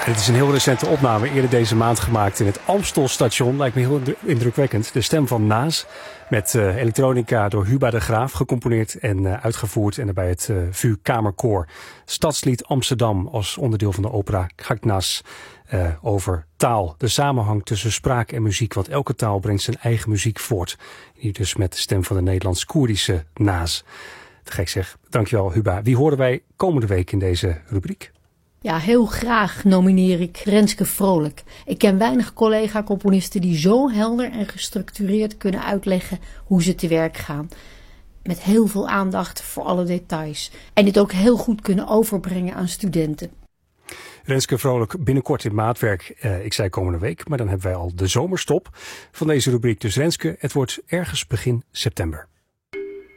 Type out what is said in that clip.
En het is een heel recente opname, eerder deze maand gemaakt in het Amstelstation. Lijkt me heel indrukwekkend. De stem van Naas met elektronica door Huba de Graaf, gecomponeerd en uitgevoerd. En daarbij het VU Kamerkoor. Stadslied Amsterdam als onderdeel van de opera Gagnas over taal. De samenhang tussen spraak en muziek, want elke taal brengt zijn eigen muziek voort. Hier dus met de stem van de Nederlands-Koerdische Naas. Te gek zeg. Dankjewel Huba. Wie horen wij komende week in deze rubriek? Ja, heel graag nomineer ik Renske Vrolijk. Ik ken weinig collega-componisten die zo helder en gestructureerd kunnen uitleggen hoe ze te werk gaan. Met heel veel aandacht voor alle details. En dit ook heel goed kunnen overbrengen aan studenten. Renske Vrolijk binnenkort in maatwerk. Ik zei komende week, maar dan hebben wij al de zomerstop van deze rubriek. Dus Renske, het wordt ergens begin september.